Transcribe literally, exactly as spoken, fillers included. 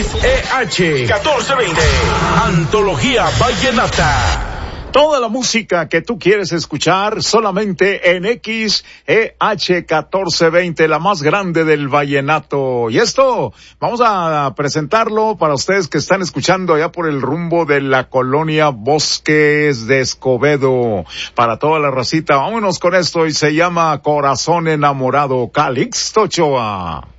X E H catorce veinte. Antología Vallenata. Toda la música que tú quieres escuchar solamente en X E H catorce veinte, la más grande del vallenato. Y esto, vamos a presentarlo para ustedes que están escuchando allá por el rumbo de la colonia Bosques de Escobedo. Para toda la racita, vámonos con esto y se llama Corazón Enamorado, Calixto Ochoa.